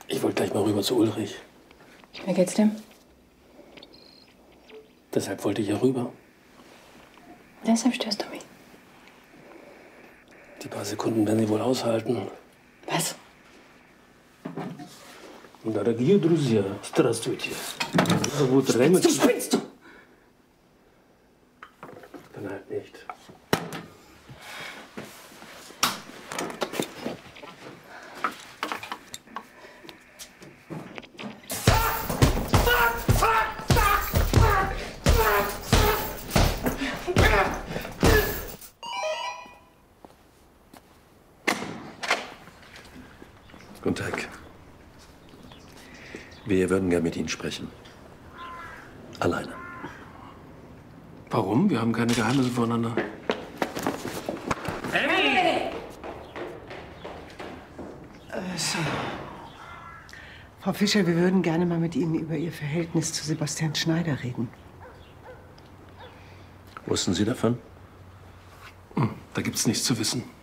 Ich wollte gleich mal rüber zu Ulrich. Wie geht's dem? Deshalb wollte ich ja rüber. Deshalb störst du mich. Die paar Sekunden werden Sie wohl aushalten. Was? Дорогие друзья, здравствуйте. Зовут Реймонд. Du spinnst du! Dann halt nicht. Guten Tag. Wir würden gern mit Ihnen sprechen. Alleine. Warum? Wir haben keine Geheimnisse voneinander. Hey! So. Frau Fischer, wir würden gerne mal mit Ihnen über Ihr Verhältnis zu Sebastian Schneider reden. Wussten Sie davon? Da gibt's nichts zu wissen.